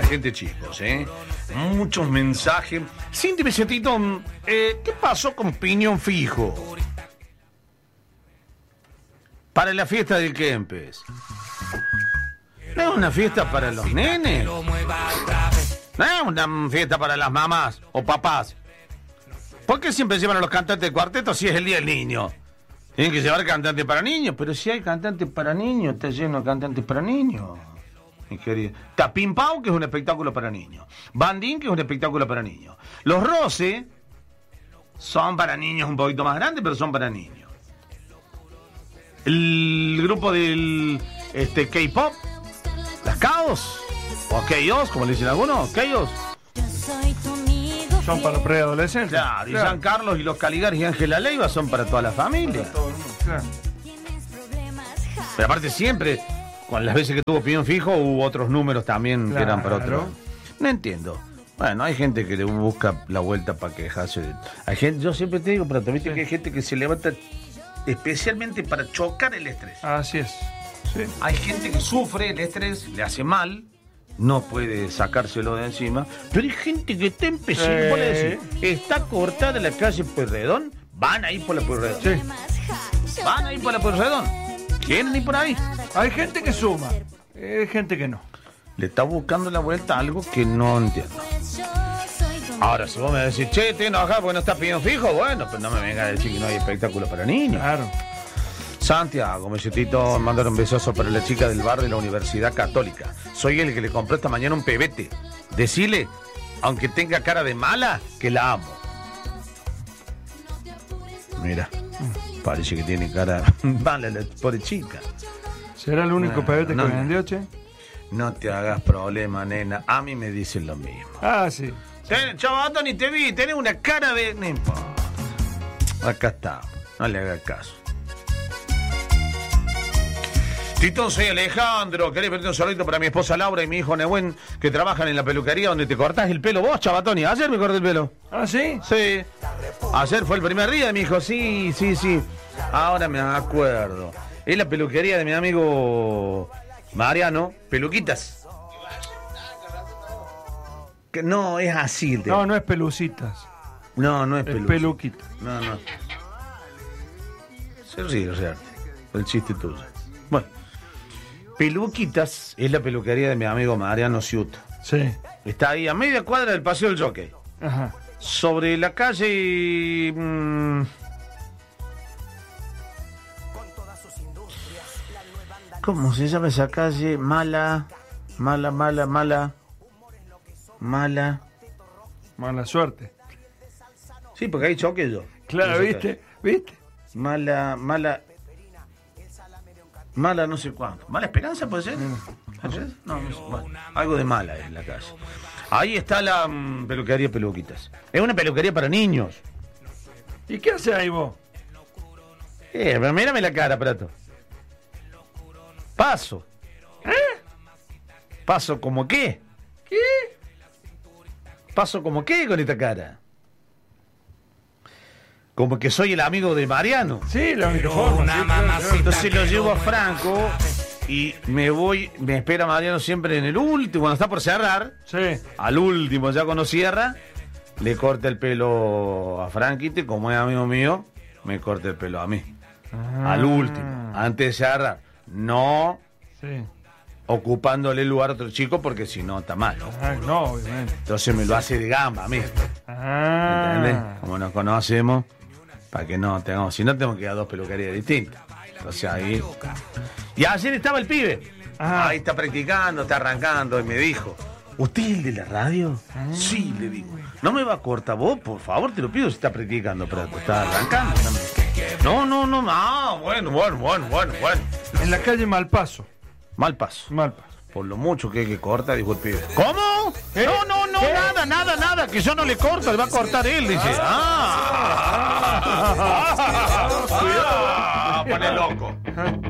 gente, chicos, muchos mensajes. Cindy Vicentito, ¿qué pasó con Piñón Fijo? Para la fiesta del Kempes. ¿No es una fiesta para los nenes? ¿No es una fiesta para las mamás o papás? ¿Por qué siempre llevan a los cantantes de cuarteto si es el día del niño? Tienen que llevar cantantes para niños, pero si hay cantantes para niños, está lleno de cantantes para niños. Mi querido. Está Pim Pau, que es un espectáculo para niños. Bandín, que es un espectáculo para niños. Los Roce son para niños un poquito más grandes, pero son para niños. El grupo del K-pop, las Chaos, o Chaos, como le dicen algunos, Chaos. Son para preadolescentes. Claro, y San Carlos y los Caligaris y Ángela Leiva son para toda la familia. Para todo el mundo, claro. Pero aparte siempre, con las veces que tuvo Piñón Fijo, hubo otros números también, claro, que eran para otros. No entiendo. Bueno, hay gente que le busca la vuelta para quejarse. Hay gente, yo siempre te digo, pero también viste que hay gente que se levanta especialmente para chocar el estrés. Así es. Sí. Hay gente que sufre el estrés, le hace mal, no puede sacárselo de encima, pero hay gente que está empezando, está cortada la calle Pueyrredón, van a ir por la Pueyrredón. Sí. Van a ir por la Pueyrredón. ¿Quieren ir por ahí? Hay gente que suma, hay gente que no. Le está buscando la vuelta a algo que no entiendo. Ahora, si vos me decís, che, estoy enojado porque no está Piñón Fijo, bueno, pues no me venga a decir que no hay espectáculo para niños. Claro. Santiago, me Tito, mandar un besazo para la chica del bar de la Universidad Católica. Soy el que le compró esta mañana un pebete. Decile, aunque tenga cara de mala, que la amo. Mira, parece que tiene cara mala la pobre chica. ¿Será el único pebete que vendió, che? No te hagas problema, nena. A mí me dicen lo mismo. Ah, sí. Chavato, ni te vi. Tenés una cara de... No importa. Acá está. No le hagas caso. Tito, soy Alejandro. ¿Querés pedirte un saludito para mi esposa Laura y mi hijo Nehuen, que trabajan en la peluquería donde te cortás el pelo vos, Chavatoni? Ayer me corté el pelo. ¿Ah, sí? Sí. Ayer fue el primer día de mi hijo. Sí. Ahora me acuerdo. Es la peluquería de mi amigo Mariano. Peluquitas. Que no, es así el tema. No es pelucitas. No es pelucitas. Es peluquita. No. Se ríe. El chiste tuyo. Bueno. Peluquitas es la peluquería de mi amigo Mariano Ciuto. Sí. Está ahí a media cuadra del Paseo del Jockey. Ajá. Sobre la calle... ¿Cómo se llama esa calle? Mala suerte. Sí, porque hay choque yo. Claro, ¿viste? Mala no sé cuánto. ¿Mala Esperanza puede ser? No sé. Bueno, algo de mala es la calle. Ahí está la peluquería Peluquitas. Es una peluquería para niños. ¿Y qué haces ahí vos? Pero mírame la cara, Prato. Paso. ¿Paso como qué? ¿Qué? ¿Paso como qué con esta cara? Como que soy el amigo de Mariano. Sí, la única forma. Entonces lo llevo a Franco y me espera Mariano siempre en el último, cuando está por cerrar. Sí. Al último, ya cuando cierra, le corta el pelo a Franquite, como es amigo mío, me corta el pelo a mí. Al último, antes de cerrar. No ocupándole el lugar a otro chico, porque si no está mal. No, obviamente. Entonces me lo hace de gamba a mí. ¿Entendés? Como nos conocemos, para que no tengamos, si no tenemos que ir a dos peluquerías distintas. Entonces ahí. Y ayer estaba el pibe. Ahí está practicando, está arrancando, y me dijo: ¿usted es el de la radio? Sí, le digo. No me va a cortar vos, por favor, te lo pido, si está practicando, pero está arrancando también. No. Bueno. En la calle Malpaso. Malpaso. Por lo mucho que hay que cortar, dijo el pibe. ¿Cómo? No, nada, que yo no le corto, le va a cortar él, dice. Cuidado, pone loco.